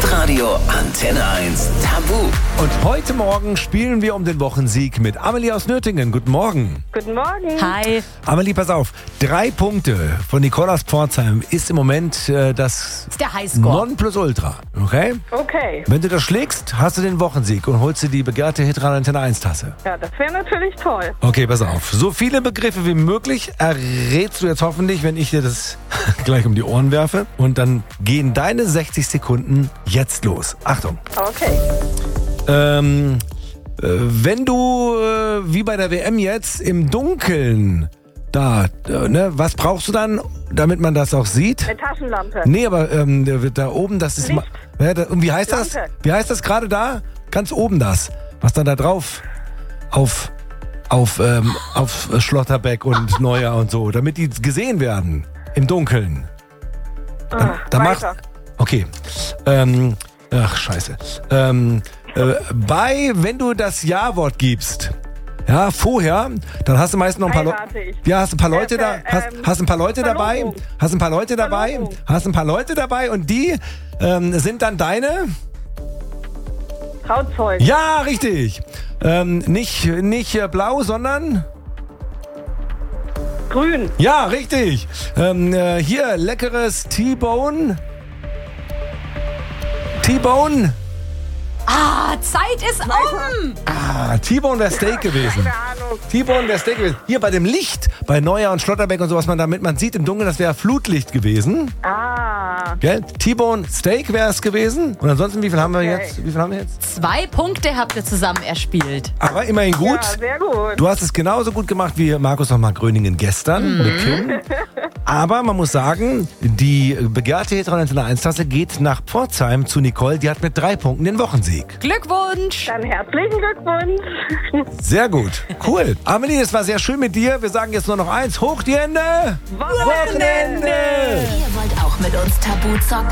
Hitradio Antenne 1 Tabu. Und heute Morgen spielen wir um den Wochensieg mit Amelie aus Nürtingen. Guten Morgen. Guten Morgen. Hi. Amelie, pass auf. 3 Punkte von Nicole aus Pforzheim ist im Moment das ist der Highscore. Nonplusultra. Okay? Okay. Wenn du das schlägst, hast du den Wochensieg und holst dir die begehrte Hitradio Antenne 1 Tasse. Ja, das wäre natürlich toll. Okay, pass auf. So viele Begriffe wie möglich errätst du jetzt hoffentlich, wenn ich dir das gleich um die Ohren werfe. Und dann gehen deine 60 Sekunden jetzt los. Achtung. Okay. Wenn du, wie bei der WM jetzt, im Dunkeln was brauchst du dann, damit man das auch sieht? Eine Taschenlampe. Nee, aber da oben, das ist... Licht. Und wie heißt das? Lampe. Wie heißt das gerade da? Ganz oben das. Was dann da drauf auf Schlotterbeck und Neuer und so, damit die gesehen werden im Dunkeln. Weiter. Okay. Scheiße. Wenn du das Ja-Wort gibst, ja, vorher, dann hast du meist noch ein paar Leute. Ja, hast ein paar Leute da, hast ein paar Leute dabei, Verlobung. hast ein paar Leute dabei, Verlobung. hast ein paar Leute dabei und die sind dann deine? Trauzeug. Ja, richtig. Nicht blau, sondern? Grün. Ja, richtig. Hier, leckeres T-Bone. T-Bone? Zeit ist um. T-Bone wäre Steak gewesen. Keine Ahnung. T-Bone wäre Steak gewesen. Hier bei dem Licht, bei Neuer und Schlotterbeck und so, was damit man sieht im Dunkeln, das wäre Flutlicht gewesen. Gell? T-Bone Steak wäre es gewesen. Und ansonsten, wie viel haben wir Okay. jetzt? 2 Punkte habt ihr zusammen erspielt. Aber immerhin gut. Ja, sehr gut. Du hast es genauso gut gemacht wie Markus und Mark Gröningen gestern mit Kim. Aber man muss sagen, die begehrte Hitradio Antenne 1 Tasse geht nach Pforzheim zu Nicole. Die hat mit 3 Punkten den Wochensieg. Glückwunsch. Dann herzlichen Glückwunsch. Sehr gut. Cool. Amelie, es war sehr schön mit dir. Wir sagen jetzt nur noch eins. Hoch die Hände. Wochenende. Ihr wollt auch mit uns Tabu zocken?